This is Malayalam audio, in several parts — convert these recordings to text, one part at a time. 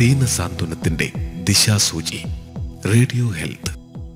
ദീനസാന്ത്വനത്തിന്റെ ദിശാസൂചി. Radio health.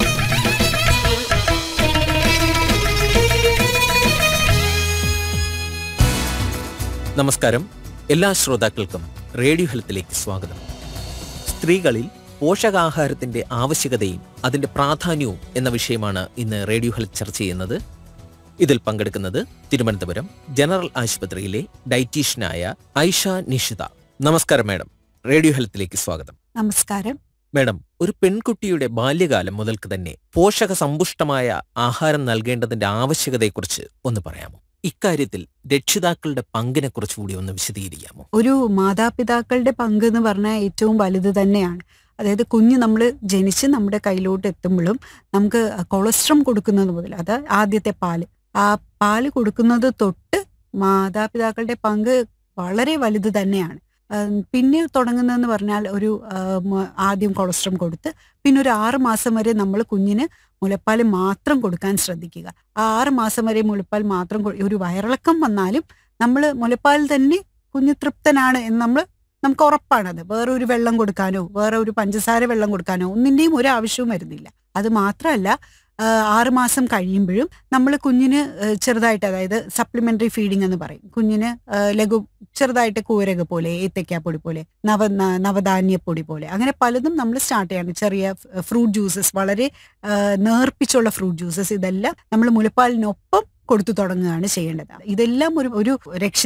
നമസ്കാരം. എല്ലാ ശ്രോതാക്കൾക്കും റേഡിയോ ഹെൽത്തിലേക്ക് സ്വാഗതം. സ്ത്രീകളിൽ പോഷകാഹാരത്തിന്റെ ആവശ്യകതയും അതിന്റെ പ്രാധാന്യവും എന്ന വിഷയമാണ് ഇന്ന് റേഡിയോ ഹെൽത്ത് ചർച്ച ചെയ്യുന്നത്. ഇതിൽ പങ്കെടുക്കുന്നത് തിരുവനന്തപുരം ജനറൽ ആശുപത്രിയിലെ ഡയറ്റീഷ്യനായ ഐഷ നിഷിത. നമസ്കാരം മാഡം, റേഡിയോ ഹെൽത്തിലേക്ക് സ്വാഗതം. നമസ്കാരം. മാഡം, ഒരു പെൺകുട്ടിയുടെ ബാല്യകാലം മുതൽക്ക് തന്നെ പോഷക സമ്പുഷ്ടമായ ആഹാരം നൽകേണ്ടതിന്റെ ആവശ്യകതയെക്കുറിച്ച് ഒന്ന് പറയാമോ? ഇക്കാര്യത്തിൽ രക്ഷിതാക്കളുടെ പങ്കിനെ കുറിച്ചുകൂടി ഒന്ന് വിശദീകരിക്കാമോ? ഒരു മാതാപിതാക്കളുടെ പങ്ക് എന്ന് പറഞ്ഞാൽ ഏറ്റവും വലുത് തന്നെയാണ്. അതായത് കുഞ്ഞ് നമ്മൾ ജനിച്ച് നമ്മുടെ കയ്യിലോട്ട് എത്തുമ്പോഴും നമുക്ക് കൊളസ്ട്രം കൊടുക്കുന്നത് മുതൽ, അത് ആദ്യത്തെ ആ പാല് കൊടുക്കുന്നത് തൊട്ട് മാതാപിതാക്കളുടെ പങ്ക് വളരെ വലുത് തന്നെയാണ്. പിന്നെ തുടങ്ങുന്നതെന്ന് പറഞ്ഞാൽ ആദ്യം കൊളസ്ട്രം കൊടുത്ത് പിന്നെ ഒരു 6 മാസം വരെ നമ്മൾ കുഞ്ഞിന് മുലപ്പാൽ മാത്രം കൊടുക്കാൻ ശ്രദ്ധിക്കുക. ആ 6 മാസം വരെ മുലപ്പാൽ മാത്രം ഒരു വയറിളക്കം വന്നാലും നമ്മൾ മുലപ്പാൽ തന്നെ കുഞ്ഞ് തൃപ്തനാണ് എന്ന് നമുക്ക് ഉറപ്പാണത്. വേറെ ഒരു വെള്ളം കൊടുക്കാനോ വേറെ ഒരു പഞ്ചസാര വെള്ളം കൊടുക്കാനോ ഒന്നിൻ്റെയും ഒരു ആവശ്യവും വരുന്നില്ല. അത് മാത്രമല്ല, 6 മാസം കഴിയുമ്പോഴും നമ്മൾ കുഞ്ഞിന് ചെറുതായിട്ട്, അതായത് സപ്ലിമെന്ററി ഫീഡിംഗ് എന്ന് പറയും, കുഞ്ഞിന് ചെറുതായിട്ട് കൂരക പോലെ, ഏത്തയ്ക്കാപ്പൊടി പോലെ, നവധാന്യപ്പൊടി പോലെ, അങ്ങനെ പലതും നമ്മൾ സ്റ്റാർട്ട് ചെയ്യണം. ചെറിയ ഫ്രൂട്ട് ജ്യൂസസ്, വളരെ നേർപ്പിച്ചുള്ള ഫ്രൂട്ട് ജ്യൂസസ്, ഇതെല്ലാം നമ്മൾ മുലപ്പാലിനൊപ്പം കൊടുത്തു തുടങ്ങുകയാണ് ചെയ്യേണ്ടത്. ഇതെല്ലാം ഒരു